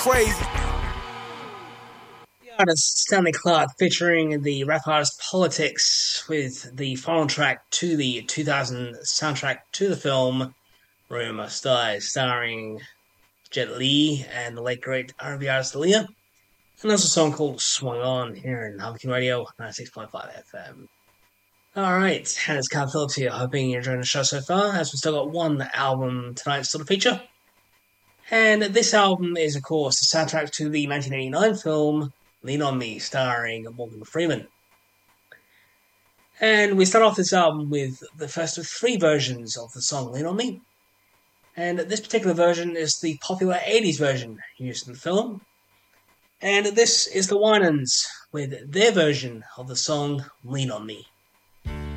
crazy. The artist Stanley Clarke featuring the rap artist Politics with the final track to the 2000 soundtrack to the film Rumour Must Die, starring Jet Li and the late great R&B artist Aaliyah. And there's a song called Swung On here in Harlequin Radio 96.5 FM. Alright, and it's Carl Phillips here, hoping you're enjoying the show so far, as we've still got one album tonight still to feature. And this album is, of course, the soundtrack to the 1989 film Lean On Me, starring Morgan Freeman. And we start off this album with the first of three versions of the song Lean On Me. And this particular version is the popular 80s version used in the film. And this is the Winans with their version of the song Lean On Me.